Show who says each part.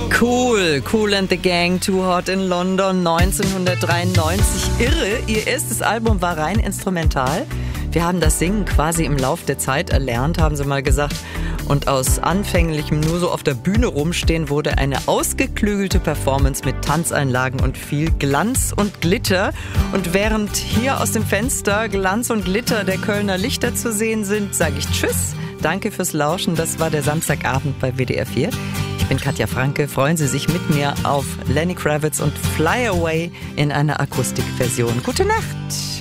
Speaker 1: Cool and the Gang, Too Hot in London, 1993. Irre, ihr erstes Album war rein instrumental. Wir haben das Singen quasi im Lauf der Zeit erlernt, haben sie mal gesagt. Und aus anfänglichem nur so auf der Bühne rumstehen wurde eine ausgeklügelte Performance mit Tanzeinlagen und viel Glanz und Glitter. Und während hier aus dem Fenster Glanz und Glitter der Kölner Lichter zu sehen sind, sage ich Tschüss. Danke fürs Lauschen. Das war der Samstagabend bei WDR 4. Ich bin Katja Franke. Freuen Sie sich mit mir auf Lenny Kravitz und Fly Away in einer Akustikversion. Gute Nacht.